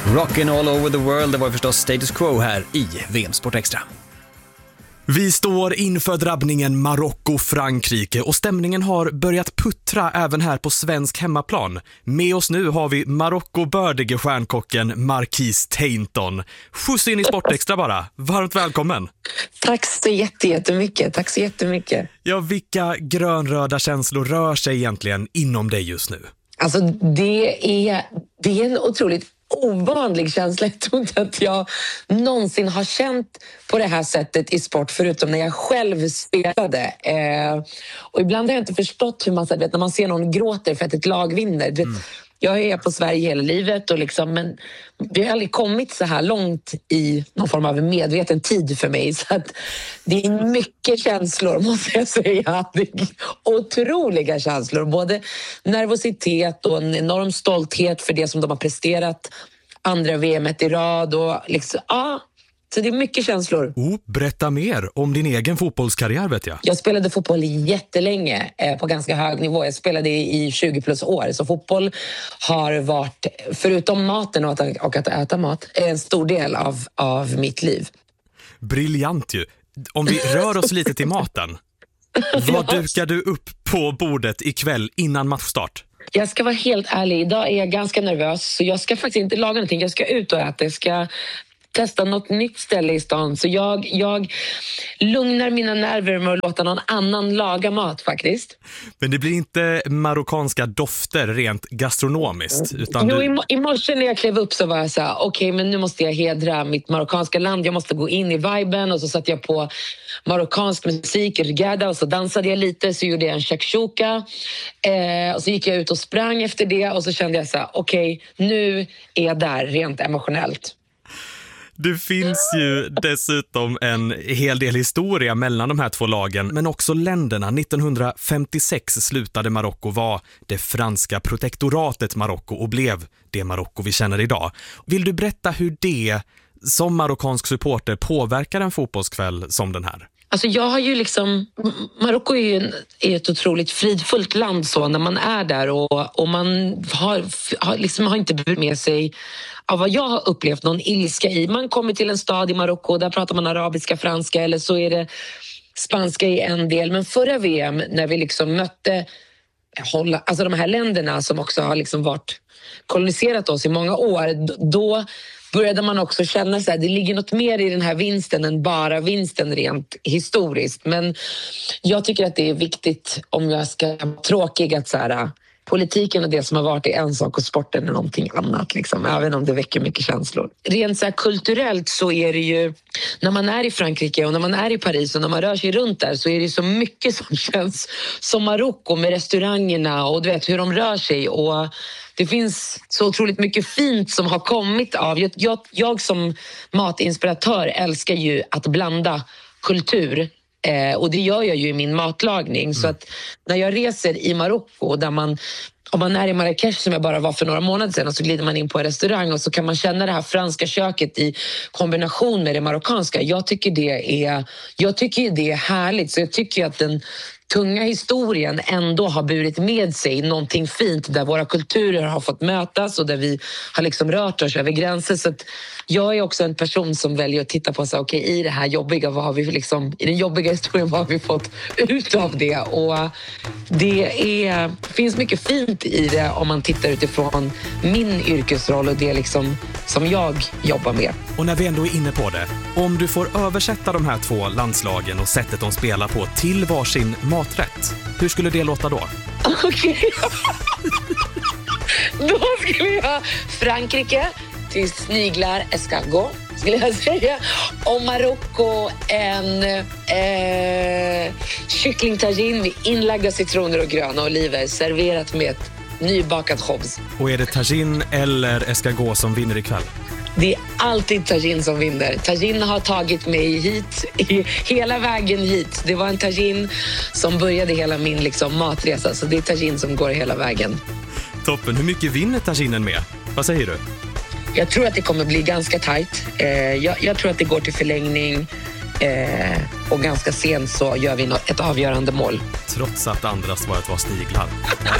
Rockin' all over the world, det var förstås Status Quo här i VM Sport Extra. Vi står inför drabbningen Marocko-Frankrike och stämningen har börjat puttra även här på svensk hemmaplan. Med oss nu har vi Marocko-bördige stjärnkocken Marquise Tainton. Skjuts in i Sport Extra bara. Varmt välkommen. Tack så jättemycket. Tack så jättemycket. Ja, vilka grönröda känslor rör sig egentligen inom dig just nu? Alltså det är en otroligt ovanlig känsla. Jag tror inte att jag någonsin har känt på det här sättet i sport förutom när jag själv spelade. Och ibland har jag inte förstått hur man säger, när man ser någon gråter för att ett lag vinner. Jag är på Sverige hela livet och liksom, men vi har aldrig kommit så här långt i någon form av medveten tid för mig. Så att det är mycket känslor, måste jag säga. Det är otroliga känslor. Både nervositet och en enorm stolthet för det som de har presterat. Andra VM:et i rad och liksom, så det är mycket känslor. Berätta mer om din egen fotbollskarriär, vet jag. Jag spelade fotboll jättelänge på ganska hög nivå. Jag spelade i 20 plus år. Så fotboll har varit, förutom maten och att äta mat, en stor del av mitt liv. Briljant ju. Om vi rör oss lite till maten. Vad dukar du upp på bordet ikväll innan matchstart? Jag ska vara helt ärlig. Idag är jag ganska nervös. Så jag ska faktiskt inte laga någonting. Jag ska ut och äta. Jag ska testa något nytt ställe i stan. Så jag lugnar mina nerver med att låta någon annan laga mat faktiskt. Men det blir inte marockanska dofter rent gastronomiskt? Utan I morse när jag klev upp så var jag så här, okej, men nu måste jag hedra mitt marockanska land. Jag måste gå in i viben. Och så satt jag på marockansk musik, rigada, och så dansade jag lite. Så gjorde jag en shakshuka. Och så gick jag ut och sprang efter det. Och så kände jag så här, okej, nu är jag där rent emotionellt. Det finns ju dessutom en hel del historia mellan de här två lagen, men också länderna. 1956 slutade Marocko vara det franska protektoratet Marocko och blev det Marocko vi känner idag. Vill du berätta hur det som marockansk supporter påverkar en fotbollskväll som den här? Alltså jag har ju liksom, Marocko är ju ett otroligt fridfullt land så när man är där och man har inte burit med sig av vad jag har upplevt någon ilska i. Man kommer till en stad i Marocko, där pratar man arabiska, franska eller så är det spanska i en del. Men förra VM när vi liksom mötte alltså de här länderna som också har liksom varit koloniserat oss i många år, då började man också känna så här, det ligger något mer i den här vinsten än bara vinsten rent historiskt. Men jag tycker att det är viktigt, om jag ska vara tråkig, att så här, politiken och det som har varit är en sak och sporten är någonting annat. Liksom. Även om det väcker mycket känslor. Rent så här, kulturellt så är det ju, när man är i Frankrike och när man är i Paris och när man rör sig runt där, så är det så mycket som känns som Marocko med restaurangerna och du vet hur de rör sig. Och det finns så otroligt mycket fint som har kommit av. Jag som matinspiratör älskar ju att blanda kultur. Och det gör jag ju i min matlagning. Så att när jag reser i Marocko, om man är i Marrakesh som jag bara var för några månader sedan, och så glider man in på en restaurang och så kan man känna det här franska köket i kombination med det marockanska. Jag tycker det är härligt. Så jag tycker att den tunga historien ändå har burit med sig någonting fint där våra kulturer har fått mötas och där vi har liksom rört oss över gränser. Så att jag är också en person som väljer att titta på så okej, i det här jobbiga, vad har vi liksom, i den jobbiga historien, vad har vi fått ut av det? Och det finns mycket fint i det om man tittar utifrån min yrkesroll och det liksom som jag jobbar med. Och när vi ändå är inne på det, om du får översätta de här två landslagen och sättet de spelar på till varsin maträtt, hur skulle det låta då? Okej. Då skulle jag Frankrike till sniglar escargot skulle jag säga. Och Marocko en kyckling tagine med inlagda citroner och gröna oliver serverat med ett nybakat khobz. Och är det tagine eller escargot som vinner ikväll? Det är alltid tagine som vinner. Tagine har tagit mig hit, hela vägen hit. Det var en tagine som började hela min liksom, matresa. Så det är tagine som går hela vägen. Toppen. Hur mycket vinner taginen med? Vad säger du? Jag tror att det kommer bli ganska tajt. Jag tror att det går till förlängning. Och ganska sent så gör vi ett avgörande mål. Trots att andra svaret var sniglar.